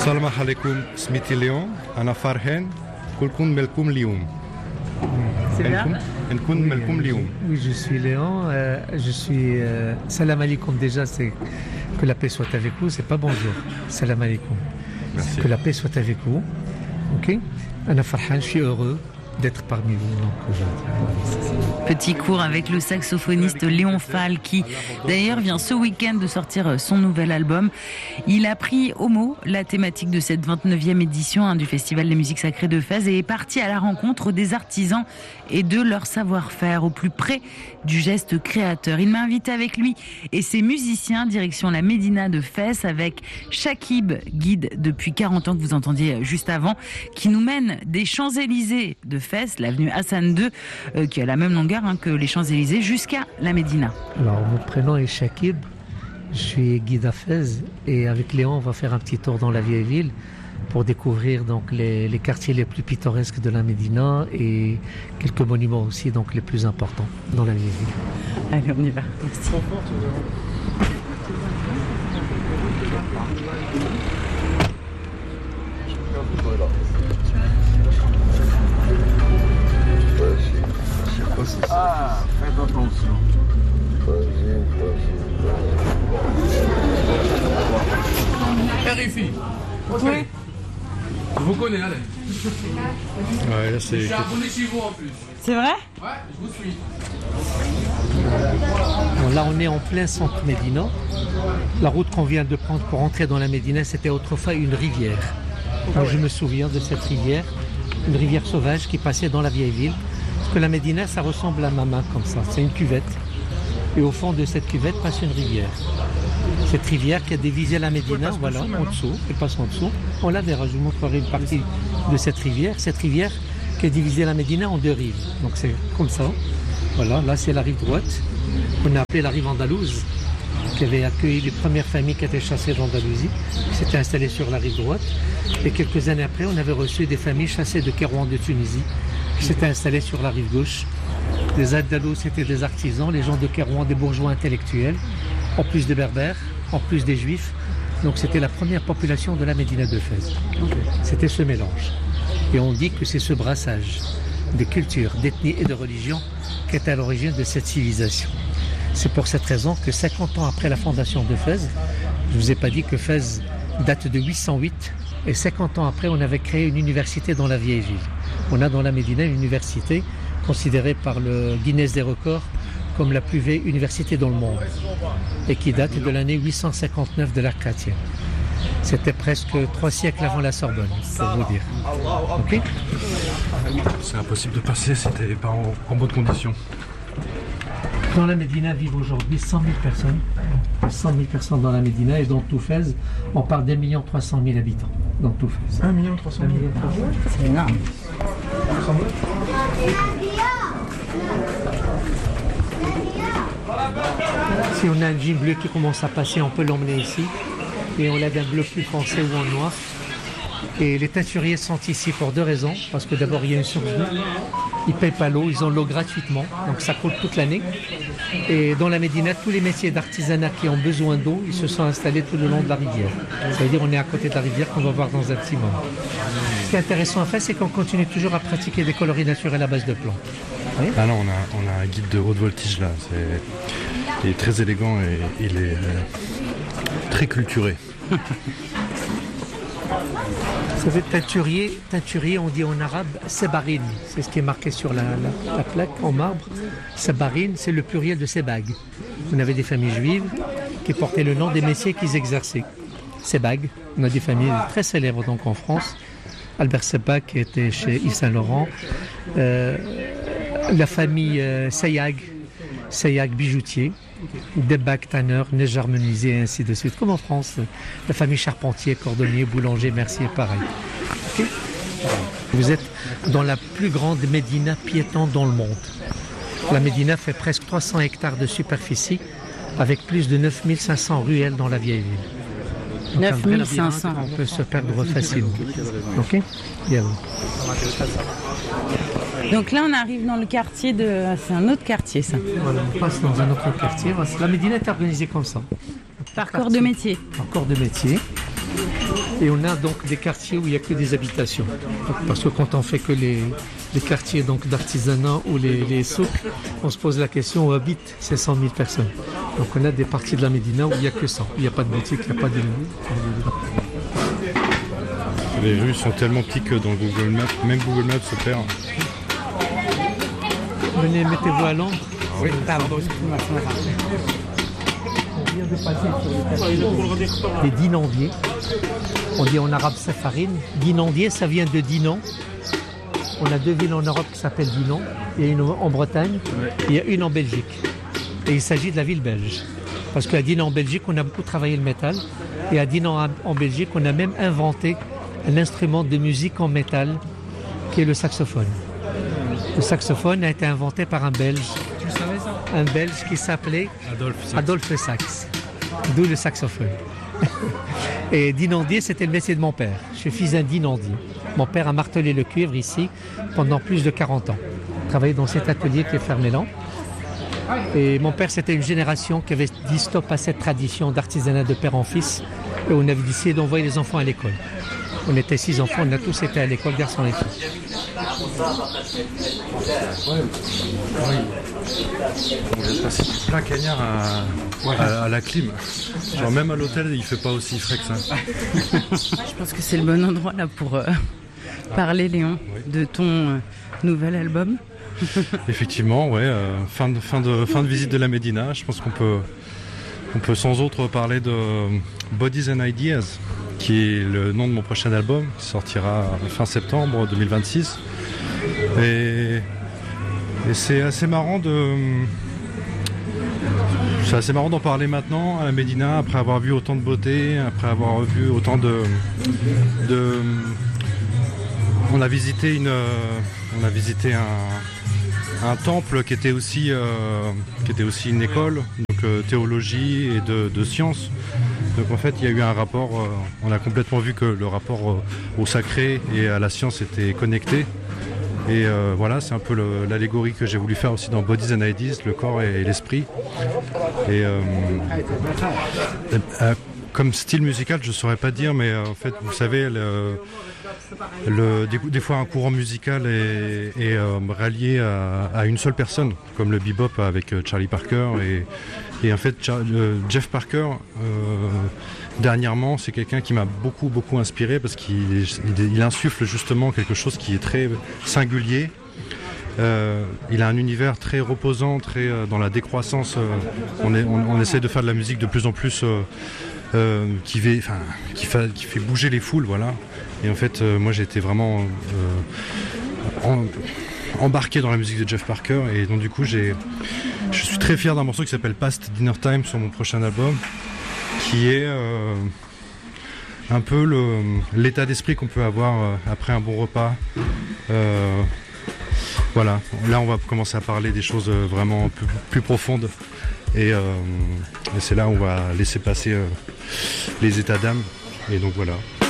Salam alaikum, Smiti Léon, Anna Farhen, Kulkun Melkoum Lioum. C'est bien. Oui, je suis Léon. Je suis. Salam alaikum, déjà, c'est que la paix soit avec vous, c'est pas bonjour. Salam alaikum. Merci. Que la paix soit avec vous. Ok. Anna Farhan, je suis heureux d'être parmi vous. Donc, Petit cours avec le saxophoniste Léon Fall qui d'ailleurs vient ce week-end de sortir son nouvel album. Il a pris au mot la thématique de cette 29e édition du Festival des musiques sacrées de Fès et est parti à la rencontre des artisans et de leur savoir-faire au plus près du geste créateur. Il m'a invité avec lui et ses musiciens direction la Médina de Fès avec Chakib, guide depuis 40 ans que vous entendiez juste avant, qui nous mène des Champs-Élysées de Fès, l'avenue Hassan II, qui a la même longueur que les Champs-Élysées, jusqu'à la Médina. alors, mon prénom est Chakib. Je suis guide à Fès et avec Léon, on va faire un petit tour dans la vieille ville pour découvrir donc les quartiers les plus pittoresques de la Médina et quelques monuments aussi donc les plus importants dans la vieille ville. Allez, on y va. Merci. Ah, faites attention. RFI. Oui. Je vous connais, allez. Ouais, là, Je c'est... suis abonné chez vous en plus. C'est vrai? Ouais, je vous suis. Bon, là, on est en plein centre Médina. La route qu'on vient de prendre pour entrer dans la Médina, c'était autrefois une rivière. Moi, je me souviens de cette rivière, une rivière sauvage qui passait dans la vieille ville. Parce que la Médina, ça ressemble à ma main comme ça. C'est une cuvette. Et au fond de cette cuvette passe une rivière. Cette rivière qui a divisé la Médina, voilà, en dessous, elle passe en dessous. On la verra, je vous montrerai une partie de cette rivière. Cette rivière qui a divisé la Médina en deux rives. Donc c'est comme ça. Voilà, là c'est la rive droite. On a appelé la rive andalouse, qui avait accueilli les premières familles qui étaient chassées d'Andalousie, qui s'étaient installées sur la rive droite. Et quelques années après, on avait reçu des familles chassées de Kérouan de Tunisie, qui s'étaient installées sur la rive gauche. Les Andalous, c'était des artisans, les gens de Kérouan, des bourgeois intellectuels, en plus des berbères, en plus des juifs. Donc c'était la première population de la Médina de Fès. C'était ce mélange. Et on dit que c'est ce brassage de culture, d'ethnie et de religion qui est à l'origine de cette civilisation. C'est pour cette raison que 50 ans après la fondation de Fès, je ne vous ai pas dit que Fès date de 808, et 50 ans après, on avait créé une université dans la vieille ville. On a dans la Médina une université considérée par le Guinness des records comme la plus vieille université dans le monde et qui date de l'année 859 de l'ère chrétienne. C'était presque 3 siècles avant la Sorbonne, pour vous dire. Ok ? C'est impossible de passer, c'était pas en bonne condition. Dans la Médina vivent aujourd'hui 100 000 personnes. 100 000 personnes dans la Médina et dans tout Fès, on parle d'1 300 000 habitants. Dans tout Fès. 1 300 000. C'est énorme. Si on a un jean bleu qui commence à passer, on peut l'emmener ici. Et on l'a d'un bleu plus foncé ou en noir. Et les teinturiers sont ici pour 2 raisons. Parce que d'abord, il y a une source d'eau. Ils ne payent pas l'eau, ils ont l'eau gratuitement. Donc ça coule toute l'année. Et dans la Médina, tous les métiers d'artisanat qui ont besoin d'eau, ils se sont installés tout le long de la rivière. Ça veut dire qu'on est à côté de la rivière qu'on va voir dans un petit moment. Ce qui est intéressant à faire, c'est qu'on continue toujours à pratiquer des coloris naturels à base de plantes. Oui. Ah non, on a un guide de haute voltige là. Il est très élégant et il est très culturé. Vous savez, teinturier, on dit en arabe sebarine. C'est ce qui est marqué sur la plaque en marbre. Sebarine, c'est le pluriel de sebag. On avait des familles juives qui portaient le nom des métiers qu'ils exerçaient. Sebag, on a des familles très célèbres donc en France. Albert Sebag qui était chez Yves Saint Laurent. La famille Sayag bijoutier. Debag, tanneur, Nejar menuisier et ainsi de suite. Comme en France, la famille Charpentier, Cordonnier, Boulanger, Mercier, pareil. Okay. Vous êtes dans la plus grande Médina piétonne dans le monde. La Médina fait presque 300 hectares de superficie avec plus de 9500 ruelles dans la vieille ville. 9500. On peut se perdre facilement. Ok ? Bien. Donc là, on arrive dans le quartier de... C'est un autre quartier, ça. Voilà, on passe dans un autre quartier. La Médina est organisée comme ça. Par corps de métier. Par corps de métier. Et on a donc des quartiers où il n'y a que des habitations. Donc, parce que quand on fait que les quartiers donc, d'artisanat ou les souks, on se pose la question où habitent ces 100 000 personnes. Donc on a des parties de la Médina où il n'y a que ça. Il n'y a pas de boutique, il n'y a pas de... Les rues sont tellement petites que dans Google Maps, même Google Maps se perd. Venez, mettez-vous à l'ombre. Oui. On vient de passer sur les dinandiers. On dit en arabe safarine. Dinandier, ça vient de Dinan. On a 2 villes en Europe qui s'appellent Dinan. Il y a une en Bretagne et il y a une en Belgique. Et il s'agit de la ville belge. Parce qu'à Dinan en Belgique, on a beaucoup travaillé le métal. Et à Dinan en Belgique, on a même inventé un instrument de musique en métal qui est le saxophone. Le saxophone a été inventé par un Belge. Tu savais ça? Un Belge qui s'appelait Adolphe Sax. D'où le saxophone. Et dinandier, c'était le métier de mon père. Je suis fils d'un dinandier. Mon père a martelé le cuivre ici pendant plus de 40 ans. Il travaillait dans cet atelier qui est fermé là. Et mon père, c'était une génération qui avait dit stop à cette tradition d'artisanat de père en fils. Et on avait décidé d'envoyer les enfants à l'école. On était 6 enfants, on a tous été à l'école, garçons et filles. On est passé plein cagnard à la clim. Genre même à l'hôtel, il fait pas aussi frais que ça. Je pense que c'est le bon endroit là pour parler, Léon, de ton nouvel album. Effectivement, ouais. Fin de visite de la Médina. Je pense qu'on peut sans autre parler de Bodies and Ideas, qui est le nom de mon prochain album, qui sortira fin septembre 2026. Et c'est assez marrant d'en parler maintenant à la Médina, après avoir vu autant de beauté, après avoir vu autant on a visité un temple qui était aussi une école, donc théologie et de sciences. Donc en fait, il y a eu un rapport, on a complètement vu que le rapport au sacré et à la science était connecté. Et voilà, c'est un peu l'allégorie que j'ai voulu faire aussi dans Bodies and Ideas, le corps et l'esprit. Et comme style musical, je ne saurais pas dire, mais en fait, vous savez, des fois un courant musical est rallié à une seule personne, comme le bebop avec Charlie Parker. Et en fait, Jeff Parker, dernièrement, c'est quelqu'un qui m'a beaucoup inspiré parce qu'il insuffle justement quelque chose qui est très singulier. Il a un univers très reposant, très dans la décroissance. On essaie de faire de la musique de plus en plus qui fait bouger les foules, voilà. Et en fait, moi j'ai été vraiment embarqué dans la musique de Jeff Parker, et donc du coup je suis très fier d'un morceau qui s'appelle Past Dinner Time sur mon prochain album, qui est un peu l'état d'esprit qu'on peut avoir après un bon repas. Voilà, là on va commencer à parler des choses vraiment plus profondes, et c'est là où on va laisser passer les états d'âme, et donc voilà.